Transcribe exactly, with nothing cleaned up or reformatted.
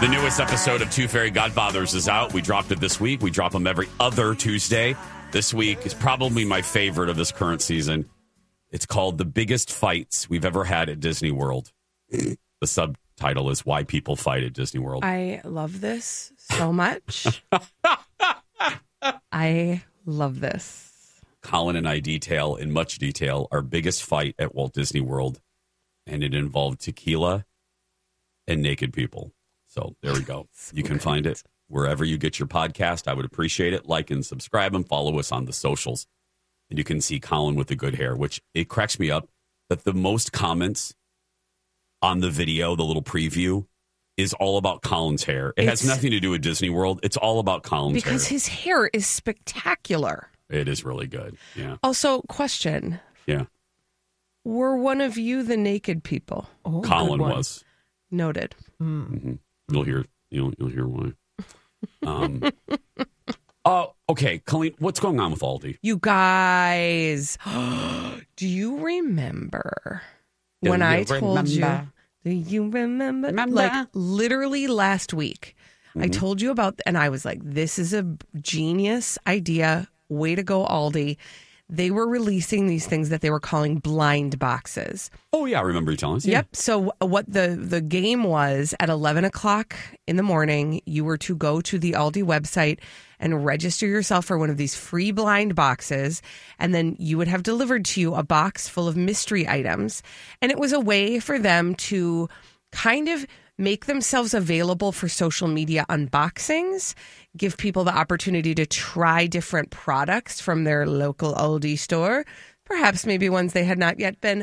The newest episode of Two Fairy Godfathers is out. We dropped it this week. We drop them every other Tuesday. This week is probably my favorite of this current season. It's called The Biggest Fights We've Ever Had at Disney World. The subtitle is Why People Fight at Disney World. I love this so much. I love this. Colin and I detail in much detail our biggest fight at Walt Disney World, and it involved tequila and naked people. So there we go. You can find it wherever you get your podcast. I would appreciate it. Like and subscribe and follow us on the socials. And you can see Colin with the good hair, which it cracks me up that the most comments on the video, the little preview, is all about Colin's hair. It it's, has nothing to do with Disney World. It's all about Colin's because hair. Because his hair is spectacular. It is really good. Yeah. Also, question. Yeah. Were one of you the naked people? Oh, Colin was. Noted. Mm. Mm-hmm. You'll hear. You'll you'll hear why. Um. Oh, okay, Colleen. What's going on with Aldi? You guys, do you remember do when you I told remember? you? Do you remember? remember? Like literally last week, mm-hmm. I told you about, and I was like, "This is a genius idea. Way to go, Aldi." They were releasing these things that they were calling blind boxes. Oh, yeah. I remember you telling us. Yeah. Yep. So what the, the game was at eleven o'clock in the morning, you were to go to the Aldi website and register yourself for one of these free blind boxes. And then you would have delivered to you a box full of mystery items. And it was a way for them to kind of make themselves available for social media unboxings, give people the opportunity to try different products from their local Aldi store, perhaps maybe ones they had not yet been